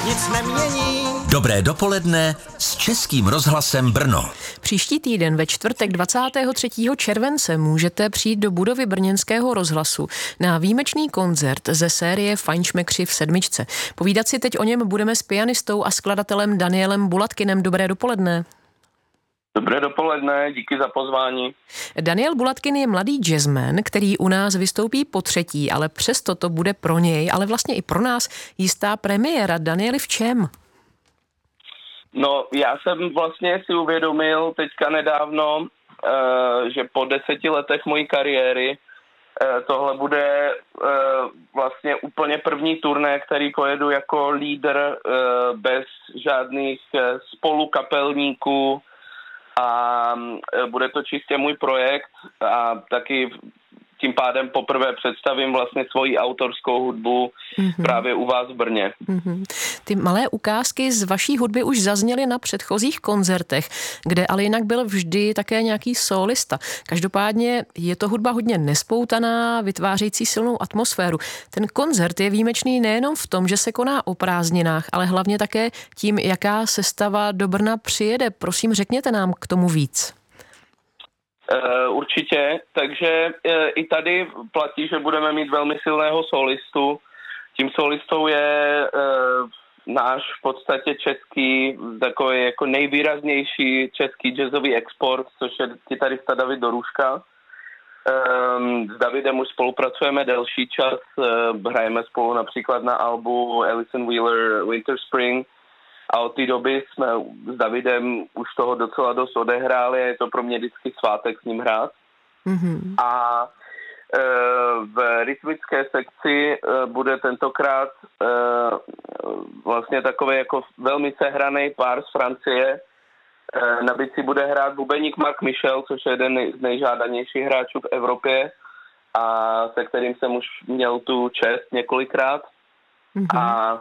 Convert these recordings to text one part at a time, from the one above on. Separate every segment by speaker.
Speaker 1: nic nemění.
Speaker 2: Dobré dopoledne s Českým rozhlasem Brno.
Speaker 3: Příští týden ve čtvrtek 23. července můžete přijít do budovy brněnského rozhlasu na výjimečný koncert ze série Fajnšmekři v sedmičce. Povídat si teď o něm budeme s pianistou a skladatelem Danielem Bulatkinem. Dobré dopoledne.
Speaker 4: Dobré dopoledne, díky za pozvání.
Speaker 3: Daniel Bulatkin je mladý jazzman, který u nás vystoupí potřetí, ale přesto to bude pro něj, ale vlastně i pro nás jistá premiéra. Danieli, v čem?
Speaker 4: No, já jsem vlastně si uvědomil teďka nedávno, že po 10 letech mojí kariéry tohle bude vlastně úplně první turné, který pojedu jako lídr bez žádných spolukapelníků a bude to čistě můj projekt a taky tím pádem poprvé představím vlastně svoji autorskou hudbu právě u vás v Brně.
Speaker 3: Ty malé ukázky z vaší hudby už zazněly na předchozích koncertech, kde ale jinak byl vždy také nějaký solista. Každopádně je to hudba hodně nespoutaná, vytvářející silnou atmosféru. Ten koncert je výjimečný nejenom v tom, že se koná o prázdninách, ale hlavně také tím, jaká sestava do Brna přijede. Prosím, řekněte nám k tomu víc.
Speaker 4: Určitě, takže i tady platí, že budeme mít velmi silného solistu. Tím solistou je náš v podstatě český, takový jako nejvýraznější český jazzový export, což je kytarista David Doruška. S Davidem už spolupracujeme delší čas, hrajeme spolu například na albu Alison Wheeler Winter Spring. A od té doby jsme s Davidem už toho docela dost odehráli a je to pro mě vždycky svátek s ním hrát. A v rytmické sekci bude tentokrát vlastně takový jako velmi sehraný pár z Francie. Na bicí bude hrát bubeník Mark Michel, což je jeden z nejžádanějších hráčů v Evropě a se kterým jsem už měl tu čest několikrát. A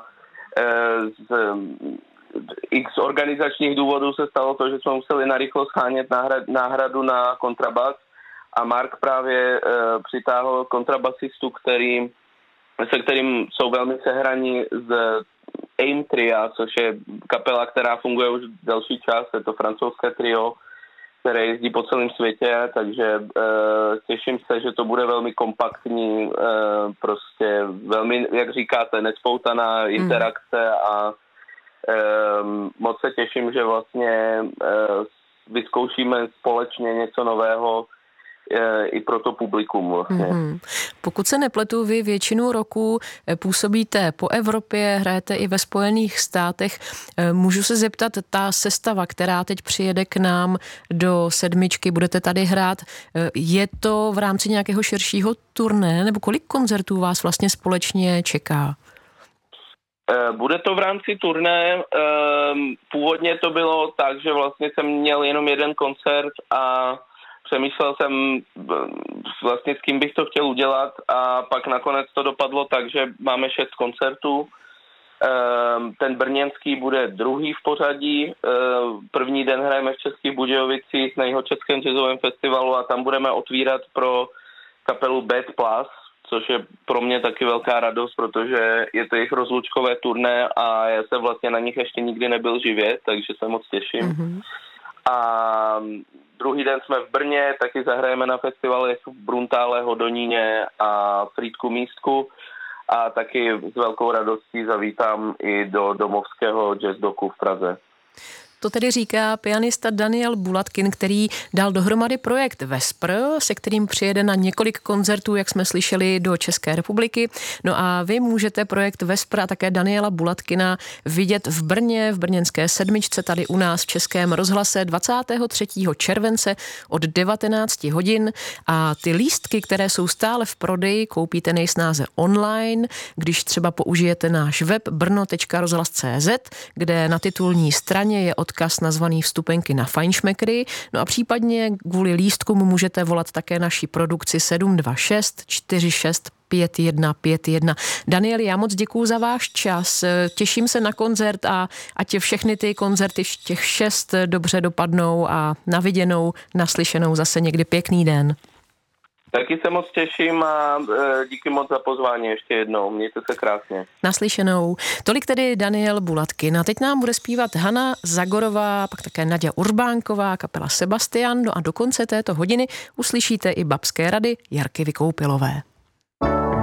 Speaker 4: z organizačních důvodů se stalo to, že jsme museli narychlo schánět náhradu na kontrabas a Mark právě přitáhl kontrabasistu, se kterým jsou velmi sehraní z AIM Tria, což je kapela, která funguje už delší čas, je to francouzské trio, které jezdí po celém světě, takže těším se, že to bude velmi kompaktní, prostě velmi, jak říkáte, nespoutaná interakce a moc se těším, že vlastně vyzkoušíme společně něco nového i pro to publikum vlastně.
Speaker 3: Pokud se nepletu, vy většinu roku působíte po Evropě, hrajete i ve Spojených státech. Můžu se zeptat, ta sestava, která teď přijede k nám do sedmičky, budete tady hrát, je to v rámci nějakého širšího turné, nebo kolik koncertů vás vlastně společně čeká?
Speaker 4: Bude to v rámci turné. Původně to bylo tak, že vlastně jsem měl jenom jeden koncert a přemýšlel jsem vlastně s kým bych to chtěl udělat a pak nakonec to dopadlo tak, že máme 6 koncertů. Ten brněnský bude druhý v pořadí. První den hrajeme v Českých Budějovicích na Jihočeském jazzovém festivalu a tam budeme otvírat pro kapelu Bad Plus, což je pro mě taky velká radost, protože je to jejich rozlučkové turné a já jsem vlastně na nich ještě nikdy nebyl živě, takže se moc těším. A druhý den jsme v Brně, taky zahrajeme na festivalech v Bruntále, Hodoníně a Frýdku Místku a taky s velkou radostí zavítám i do domovského jazz doku v Praze.
Speaker 3: To tedy říká pianista Daniel Bulatkin, který dal dohromady projekt Vespr, se kterým přijede na několik koncertů, jak jsme slyšeli, do České republiky. No a vy můžete projekt Vespr a také Daniela Bulatkina vidět v Brně, v brněnské sedmičce, tady u nás v Českém rozhlase 23. července od 19 hodin. A ty lístky, které jsou stále v prodeji, koupíte nejsnáze online, když třeba použijete náš web brno.rozhlas.cz, kde na titulní straně je odkaz nazvaný Vstupenky na Fajnšmekry. No a případně kvůli lístkům můžete volat také naší produkci 726 46 5151. Danieli, já moc děkuju za váš čas. Těším se na koncert a ať všechny ty koncerty, těch 6 dobře dopadnou a na viděnou, naslyšenou zase někdy. Pěkný den.
Speaker 4: Taky se moc těším a díky moc za pozvání ještě jednou. Mějte se krásně.
Speaker 3: Naslyšenou. Tolik tedy Daniel Bulatkin. A teď nám bude zpívat Hana Zagorová, pak také Naďa Urbánková, kapela Sebastian. No a do konce této hodiny uslyšíte i babské rady Jarky Vykoupilové.